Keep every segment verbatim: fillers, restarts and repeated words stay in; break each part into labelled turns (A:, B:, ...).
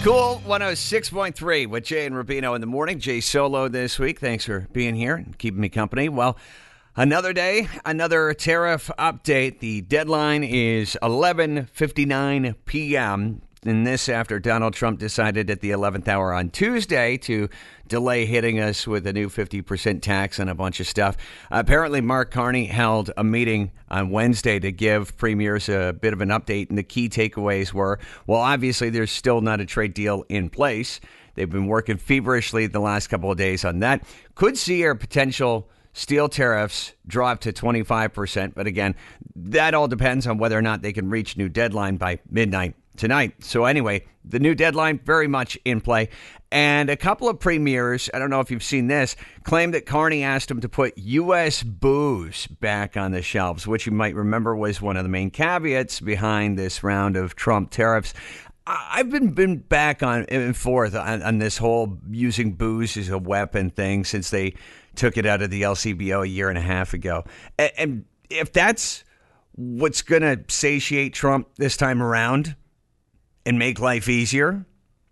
A: Cool one oh six point three with Jay and Rubino in the morning. Jay solo this week. Thanks for being here and keeping me company. Well, another day, another tariff update. The deadline is eleven fifty-nine p.m. And this after Donald Trump decided at the eleventh hour on Tuesday to delay hitting us with a new fifty percent tax on a bunch of stuff. Apparently, Mark Carney held a meeting on Wednesday to give premiers a bit of an update. And the key takeaways were, well, obviously, there's still not a trade deal in place. They've been working feverishly the last couple of days on that. Could see our potential steel tariffs drop to twenty-five percent. But again, that all depends on whether or not they can reach new deadline by midnight tonight. So anyway, the new deadline very much in play. And a couple of premiers, I don't know if you've seen this, claimed that Carney asked him to put U S booze back on the shelves, which you might remember was one of the main caveats behind this round of Trump tariffs. I've been been back on and forth on, on this whole using booze as a weapon thing since they took it out of the L C B O a year and a half ago. And, and if that's what's going to satiate Trump this time around and make life easier,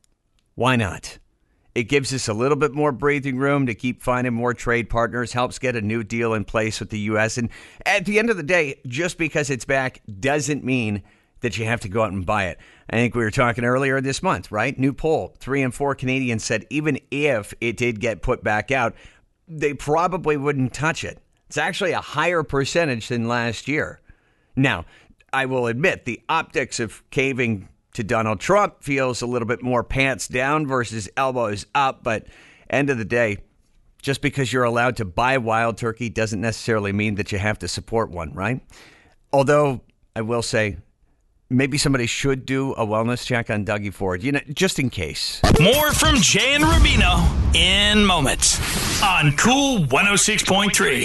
A: why not? It gives us a little bit more breathing room to keep finding more trade partners, helps get a new deal in place with the U S. And at the end of the day, just because it's back doesn't mean that you have to go out and buy it. I think we were talking earlier this month, right? New poll, three in four Canadians said even if it did get put back out, they probably wouldn't touch it. It's actually a higher percentage than last year. Now, I will admit the optics of caving to Donald Trump feels a little bit more pants down versus elbows up. But end of the day, just because you're allowed to buy wild turkey doesn't necessarily mean that you have to support one, right? Although I will say, maybe somebody should do a wellness check on Dougie Ford, you know, just in case.
B: More from Jay and Rubino in moments on Cool one oh six point three.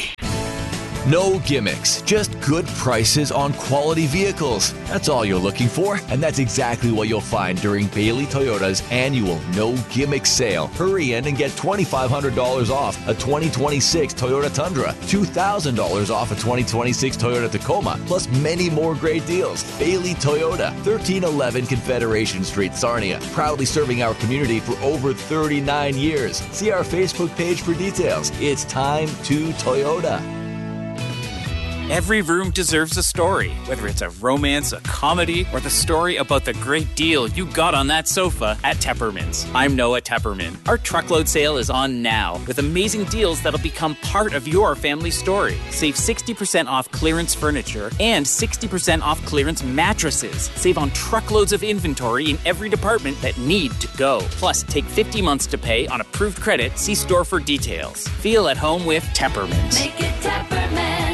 C: No gimmicks, just good prices on quality vehicles. That's all you're looking for, and that's exactly what you'll find during Bailey Toyota's annual No Gimmicks sale. Hurry in and get twenty-five hundred dollars off a twenty twenty-six Toyota Tundra, two thousand dollars off a twenty twenty-six Toyota Tacoma, plus many more great deals. Bailey Toyota, thirteen eleven Confederation Street, Sarnia, proudly serving our community for over thirty-nine years. See our Facebook page for details. It's time to Toyota.
D: Every room deserves a story, whether it's a romance, a comedy, or the story about the great deal you got on that sofa at Tepperman's. I'm Noah Tepperman. Our truckload sale is on now with amazing deals that'll become part of your family story. Save sixty percent off clearance furniture and sixty percent off clearance mattresses. Save on truckloads of inventory in every department that need to go. Plus, take fifty months to pay on approved credit. See store for details. Feel at home with Tepperman's.
E: Make it Tepperman's.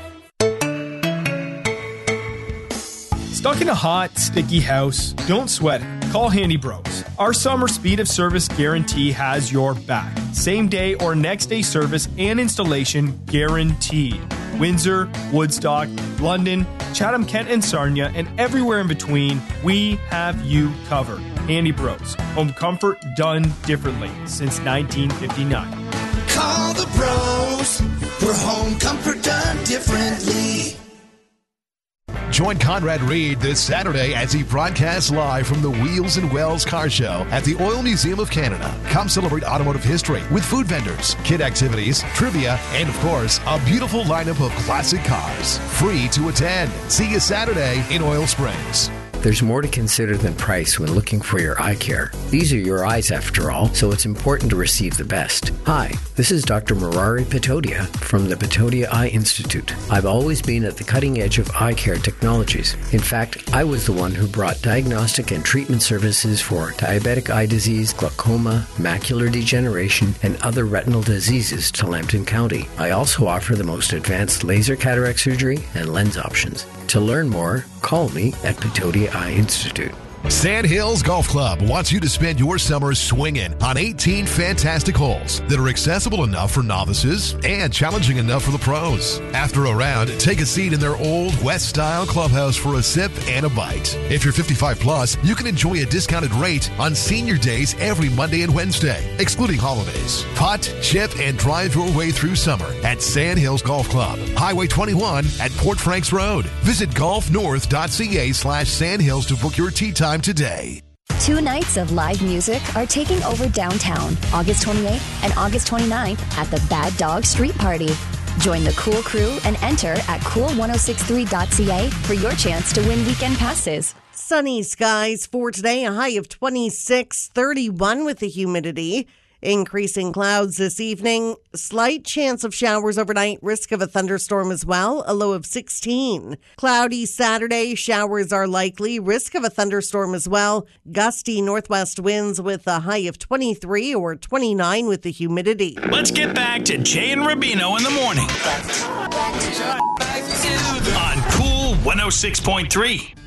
F: Stuck in a hot, sticky house? Don't sweat it. Call Handy Bros. Our summer speed of service guarantee has your back. Same day or next day service and installation guaranteed. Windsor, Woodstock, London, Chatham-Kent and Sarnia, and everywhere in between, we have you covered. Handy Bros. Home comfort done differently since nineteen fifty-nine.
G: Call the bros. We're home comfort done differently.
H: Join Conrad Reed this Saturday as he broadcasts live from the Wheels and Wells Car Show at the Oil Museum of Canada. Come celebrate automotive history with food vendors, kid activities, trivia, and of course, a beautiful lineup of classic cars. Free to attend. See you Saturday in Oil Springs.
I: There's more to consider than price when looking for your eye care. These are your eyes after all, so it's important to receive the best. Hi, this is Doctor Murari Patodia from the Patodia Eye Institute. I've always been at the cutting edge of eye care technologies. In fact, I was the one who brought diagnostic and treatment services for diabetic eye disease, glaucoma, macular degeneration, and other retinal diseases to Lambton County. I also offer the most advanced laser cataract surgery and lens options. To learn more, call me at Patodia Eye Institute.
H: Sand Hills Golf Club wants you to spend your summer swinging on eighteen fantastic holes that are accessible enough for novices and challenging enough for the pros. After a round, take a seat in their old West-style clubhouse for a sip and a bite. If you're fifty-five plus, you can enjoy a discounted rate on senior days every Monday and Wednesday, excluding holidays. Putt, chip, and drive your way through summer at Sand Hills Golf Club, Highway twenty-one at Port Franks Road. Visit golfnorth.ca slash sandhills to book your tee time today.
E: Two nights of live music are taking over downtown, August twenty-eighth and August twenty-ninth at the Bad Dog Street Party. Join the Cool Crew and enter at cool ten sixty-three dot c a for your chance to win weekend passes.
J: Sunny skies for today, a high of twenty-six, thirty-one with the humidity. Increasing clouds this evening, slight chance of showers overnight, risk of a thunderstorm as well, a low of sixteen. Cloudy Saturday, showers are likely, risk of a thunderstorm as well. Gusty northwest winds with a high of twenty-three or twenty-nine with the humidity.
B: Let's get back to Jay and Rubino in the morning on Cool one oh six point three.